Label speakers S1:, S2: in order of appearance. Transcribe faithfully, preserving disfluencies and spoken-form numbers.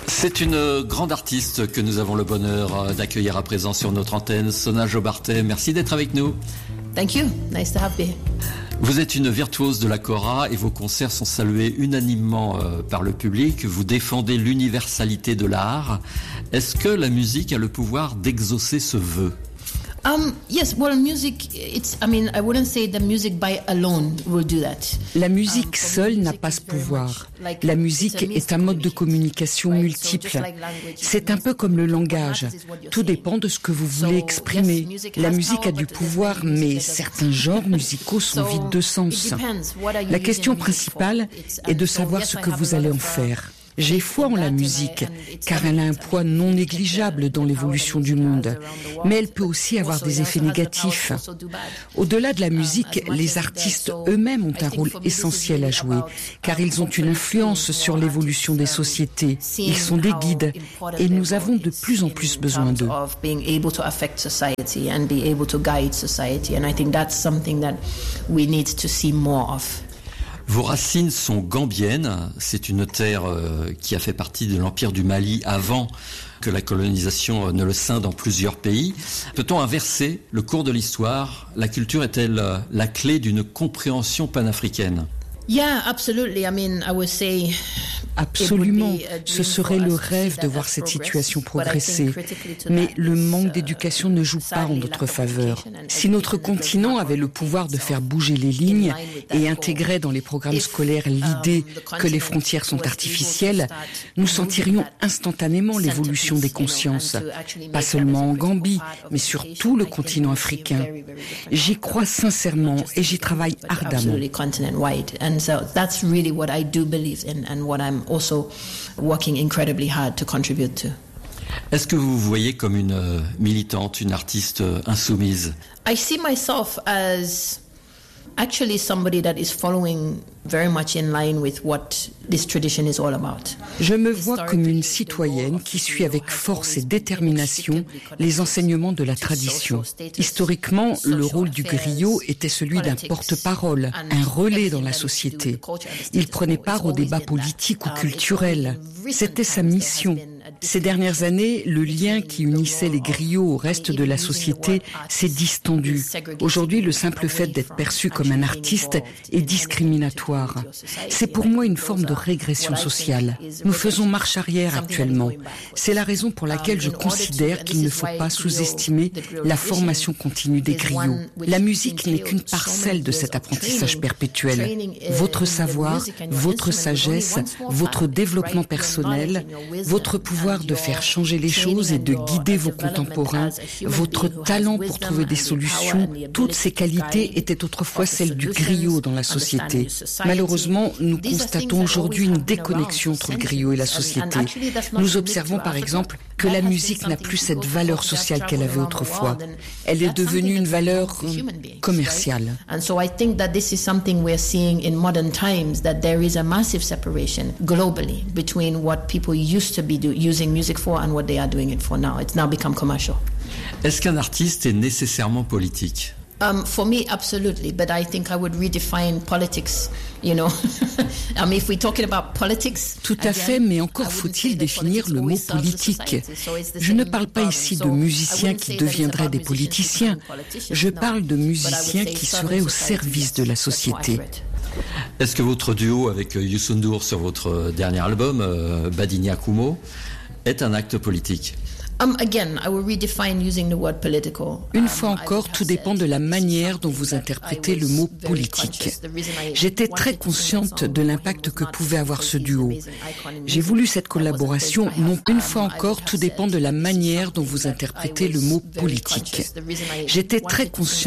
S1: C'est une grande artiste que nous avons le bonheur d'accueillir à présent sur notre antenne, Sona Jobarteh. Merci d'être avec nous.
S2: Thank you. Nice to have you.
S1: Vous êtes une virtuose de la kora et vos concerts sont salués unanimement euh, par le public. Vous défendez l'universalité de l'art. Est-ce que la musique a le pouvoir d'exaucer ce vœu?
S2: Um, yes, well, music, it's, I mean, I wouldn't say the music by alone will do that.
S3: La musique seule n'a pas ce pouvoir. La musique est un mode de communication multiple. C'est un peu comme le langage. Tout dépend de ce que vous voulez exprimer. La musique a du pouvoir, mais certains genres musicaux sont vides de sens. La question principale est de savoir ce que vous allez en faire. J'ai foi en la musique, car elle a un poids non négligeable dans l'évolution du monde. Mais elle peut aussi avoir des effets négatifs. Au-delà de la musique, les artistes eux-mêmes ont un rôle essentiel à jouer, car ils ont une influence sur l'évolution des sociétés. Ils sont des guides, et nous avons de plus en plus besoin d'eux.
S1: Vos racines sont gambiennes, c'est une terre euh, qui a fait partie de l'Empire du Mali avant que la colonisation ne le scinde dans plusieurs pays. Peut-on inverser le cours de l'histoire? La culture est-elle euh, la clé d'une compréhension panafricaine?
S2: Yeah, absolutely. I mean, I would say
S3: Absolument, ce serait le rêve de voir cette situation progresser. Mais le manque d'éducation ne joue pas en notre faveur. Si notre continent avait le pouvoir de faire bouger les lignes et intégrait dans les programmes scolaires l'idée que les frontières sont artificielles, nous sentirions instantanément l'évolution des consciences. Pas seulement en Gambie, mais sur tout le continent africain. J'y crois sincèrement et j'y travaille ardemment.
S2: And so that's really what I do believe in and what I'm also working incredibly hard to contribute to.
S1: Est-ce que vous vous voyez comme une euh, militante, une artiste euh, insoumise?
S2: I see myself as actually somebody that is following very much in line with what this tradition is all about.
S3: Je me vois comme une citoyenne qui suit avec force et détermination les enseignements de la tradition. Historiquement, le rôle du griot était celui d'un porte-parole, un relais dans la société. Il prenait part aux débats politiques ou culturels. C'était sa mission. Ces dernières années, le lien qui unissait les griots au reste de la société s'est distendu. Aujourd'hui, le simple fait d'être perçu comme un artiste est discriminatoire. C'est pour moi une forme de régression sociale. Nous faisons marche arrière actuellement. C'est la raison pour laquelle je considère qu'il ne faut pas sous-estimer la formation continue des griots. La musique n'est qu'une parcelle de cet apprentissage perpétuel. Votre savoir, votre sagesse, votre développement personnel, votre pouvoir de faire changer les choses et de guider vos contemporains, votre talent pour trouver des solutions, toutes ces qualités étaient autrefois celles du griot dans la société. Malheureusement, nous constatons aujourd'hui une déconnexion entre le griot et la société. Nous observons par exemple que la musique n'a plus cette valeur sociale qu'elle avait autrefois. Elle est devenue une valeur commerciale.
S2: And so I think that this is something we're seeing in modern times, that there is a massive separation globally between what people used to be do, using music for and what they are doing it for now. It's now become commercial.
S1: Est-ce qu'un artiste est nécessairement politique?
S2: Um, for me, absolutely, but I think I would redefine politics, you know. I mean, if we're talking about politics...
S3: Tout à fait, mais encore faut-il définir le mot politique. Je ne parle pas ici de musiciens qui deviendraient des politiciens. Je parle de musiciens qui seraient au service de la société.
S1: Est-ce que votre duo avec Youssou N'Dour sur votre dernier album, euh, Badinia Kumo, est un acte politique?
S2: Um, again, I will redefine using the word political.
S3: Une fois encore, tout dépend de la manière dont vous interprétez le mot politique. J'étais très consciente de l'impact que pouvait avoir ce duo. J'ai voulu cette collaboration, non, une fois encore, tout dépend de la manière dont vous interprétez le mot politique. J'étais très consciente